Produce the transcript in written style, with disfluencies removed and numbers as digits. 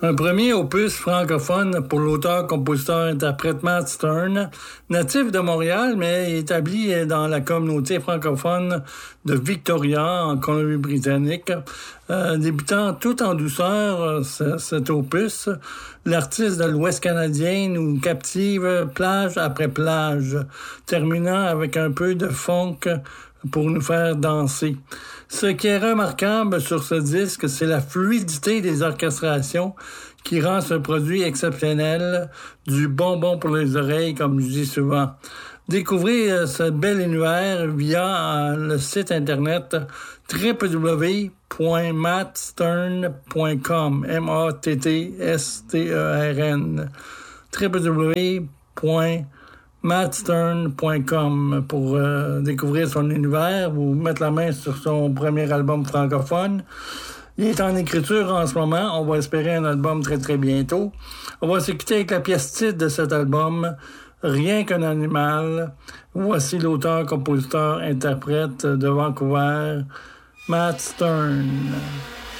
Un premier opus francophone pour l'auteur, compositeur, interprète Matt Stern, natif de Montréal, mais établi dans la communauté francophone de Victoria, en Colombie-Britannique. Débutant tout en douceur, cet opus, l'artiste de l'Ouest canadien nous captive plage après plage, terminant avec un peu de funk pour nous faire danser. Ce qui est remarquable sur ce disque, c'est la fluidité des orchestrations qui rend ce produit exceptionnel, du bonbon pour les oreilles, comme je dis souvent. Découvrez ce bel univers via le site internet www.mattstern.com, M-A-T-T-S-T-E-R-N, www.mattstern.com pour découvrir son univers, vous mettre la main sur son premier album francophone. Il est en écriture en ce moment. On va espérer un album très, très bientôt. On va s'écouter avec la pièce titre de cet album, Rien qu'un animal. Voici l'auteur, compositeur, interprète de Vancouver, Matt Stern.